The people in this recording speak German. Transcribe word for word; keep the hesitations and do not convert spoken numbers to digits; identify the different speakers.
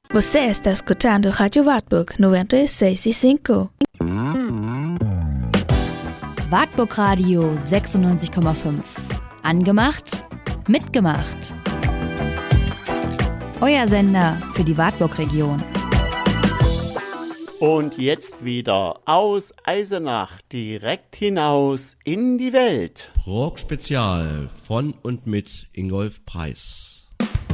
Speaker 1: Você está escutando Rádio Wartburg noventa e seis e cinco.
Speaker 2: Wartburg Radio sechsundneunzig Komma fünf. Angemacht, mitgemacht. Euer Sender für die Wartburg-Region.
Speaker 3: Und jetzt wieder aus Eisenach direkt hinaus in die Welt.
Speaker 4: Rock Spezial von und mit Ingolf Preis.